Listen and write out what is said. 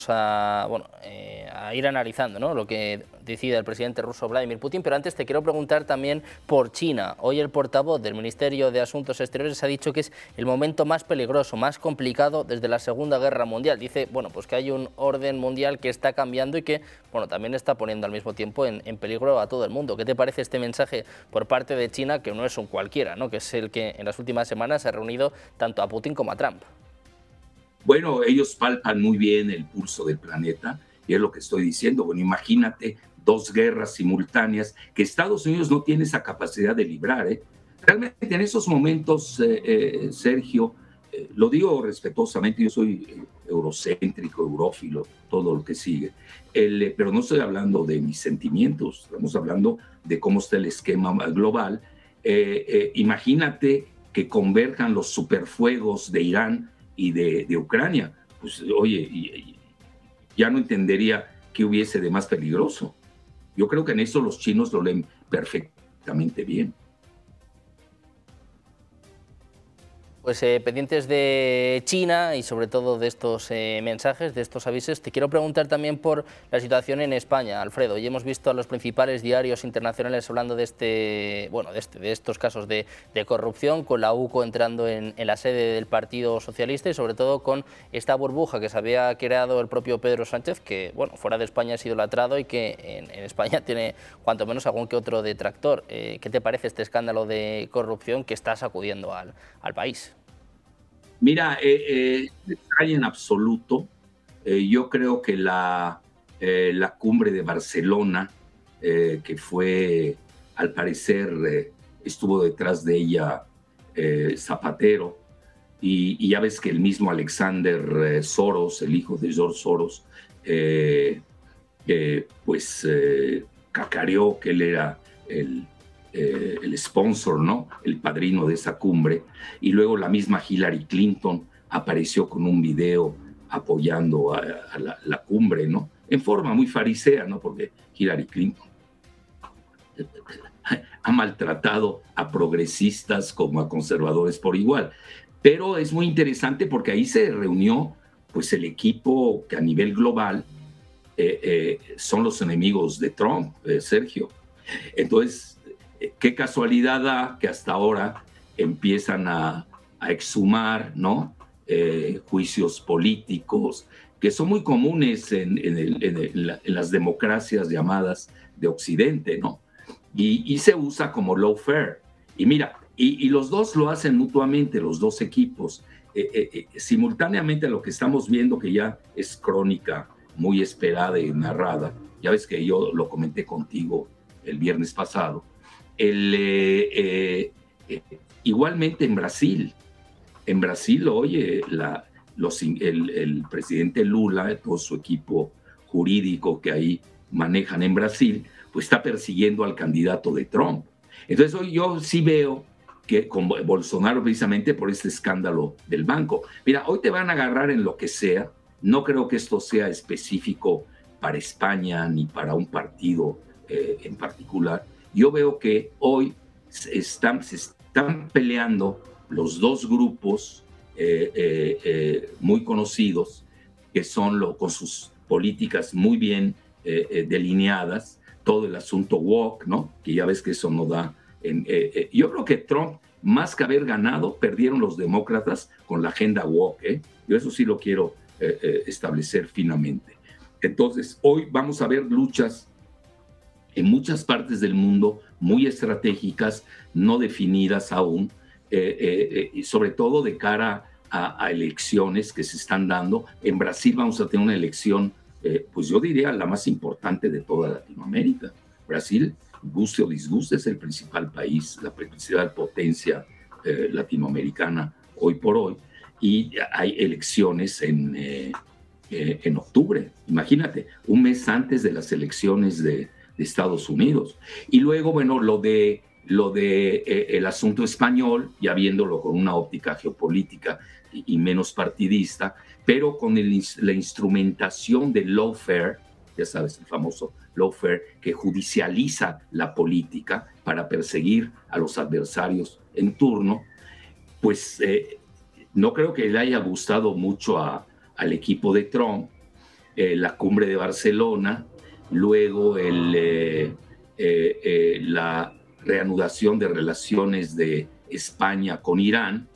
a ir analizando, ¿no?, lo que decida el presidente ruso Vladimir Putin, pero antes te quiero preguntar también por China. Hoy el portavoz del Ministerio de Asuntos Exteriores ha dicho que es el momento más peligroso, más complicado desde la Segunda Guerra Mundial. Dice, pues que hay un orden mundial que está cambiando y que, también está poniendo al mismo tiempo en peligro a todo el mundo. ¿Qué te parece este mensaje por parte de China, que no es un cualquiera, ¿no?, que es el que en las últimas semanas ha reunido tanto a Putin como a Trump? Bueno, ellos palpan muy bien el pulso del planeta, y es lo que estoy diciendo. Bueno, imagínate dos guerras simultáneas que Estados Unidos no tiene esa capacidad de librar. Realmente en esos momentos, Sergio, lo digo respetuosamente, yo soy eurocéntrico, eurófilo, todo lo que sigue, pero no estoy hablando de mis sentimientos, estamos hablando de cómo está el esquema global. Imagínate que converjan los superfuegos de Irán y de Ucrania, pues oye, ya no entendería qué hubiese de más peligroso. Yo creo que en eso los chinos lo leen perfectamente bien. Pues pendientes de China y sobre todo de estos mensajes, de estos avisos, te quiero preguntar también por la situación en España, Alfredo. Hoy hemos visto a los principales diarios internacionales hablando de estos casos de corrupción, con la UCO entrando en la sede del Partido Socialista y sobre todo con esta burbuja que se había creado el propio Pedro Sánchez, que fuera de España ha sido idolatrado y que en España tiene cuanto menos algún que otro detractor. ¿Qué te parece este escándalo de corrupción que está sacudiendo al país? Mira, hay en absoluto. Yo creo que la cumbre de Barcelona, que fue, al parecer, estuvo detrás de ella Zapatero, y ya ves que el mismo Alexander Soros, el hijo de George Soros, cacareó que él era el sponsor, ¿no?, el padrino de esa cumbre, y luego la misma Hillary Clinton apareció con un video apoyando a la cumbre, ¿no?, en forma muy farisea, ¿no?, porque Hillary Clinton ha maltratado a progresistas como a conservadores por igual. Pero es muy interesante porque ahí se reunió pues el equipo que a nivel global son los enemigos de Trump, Sergio. Entonces, qué casualidad da que hasta ahora empiezan a exhumar, ¿no?, juicios políticos que son muy comunes en las democracias llamadas de Occidente, ¿no? Y se usa como lawfare. Y mira, y los dos lo hacen mutuamente, los dos equipos. Simultáneamente a lo que estamos viendo, que ya es crónica muy esperada y narrada, ya ves que yo lo comenté contigo el viernes pasado, igualmente en Brasil, oye, el presidente Lula, todo su equipo jurídico que ahí manejan en Brasil, pues está persiguiendo al candidato de Trump. Entonces hoy yo sí veo que con Bolsonaro, precisamente por este escándalo del banco, mira, hoy te van a agarrar en lo que sea. No creo que esto sea específico para España ni para un partido en particular. Yo veo que hoy se están peleando los dos grupos muy conocidos, que son con sus políticas muy bien delineadas, todo el asunto woke, ¿no?, que ya ves que eso no da. Yo creo que Trump, más que haber ganado, perdieron los demócratas con la agenda woke. Yo eso sí lo quiero establecer finamente. Entonces, hoy vamos a ver luchas en muchas partes del mundo muy estratégicas, no definidas aún, y sobre todo de cara a elecciones que se están dando. En Brasil vamos a tener una elección, pues yo diría la más importante de toda Latinoamérica. Brasil, guste o disguste, es el principal país, la principal potencia latinoamericana hoy por hoy, y hay elecciones en octubre. Imagínate, un mes antes de las elecciones de Estados Unidos. Y luego, bueno, lo de el asunto español, ya viéndolo con una óptica geopolítica y menos partidista, pero con la instrumentación del lawfare, ya sabes, el famoso lawfare, que judicializa la política para perseguir a los adversarios en turno, pues no creo que le haya gustado mucho al equipo de Trump, la cumbre de Barcelona, luego la reanudación de relaciones de España con Irán,